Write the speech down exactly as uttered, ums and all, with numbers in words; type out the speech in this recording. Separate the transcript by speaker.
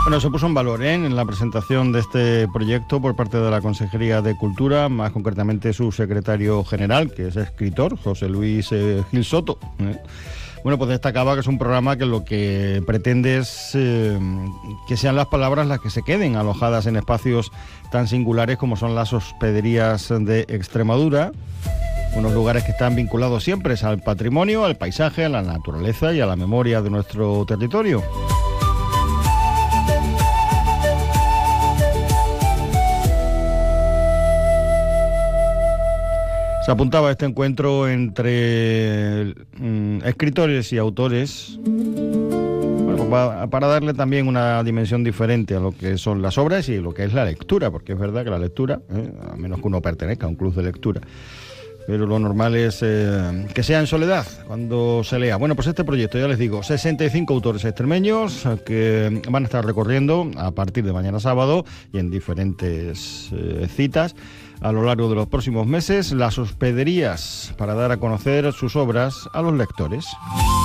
Speaker 1: Bueno, se puso en valor ¿eh? en la presentación de este proyecto por parte de la Consejería de Cultura, más concretamente su secretario general, que es escritor, José Luis eh, Gil Soto. ¿eh? Bueno, pues destacaba que es un programa que lo que pretende es eh, que sean las palabras las que se queden alojadas en espacios tan singulares como son las hospederías de Extremadura, unos lugares que están vinculados siempre al patrimonio, al paisaje, a la naturaleza y a la memoria de nuestro territorio. Se apuntaba a este encuentro entre mm, escritores y autores, bueno, para, para darle también una dimensión diferente a lo que son las obras y lo que es la lectura, porque es verdad que la lectura, eh, a menos que uno pertenezca a un club de lectura, pero lo normal es eh, que sea en soledad cuando se lea. Bueno, pues este proyecto, ya les digo, sesenta y cinco autores extremeños que van a estar recorriendo a partir de mañana sábado y en diferentes eh, citas a lo largo de los próximos meses las hospederías para dar a conocer sus obras a los lectores.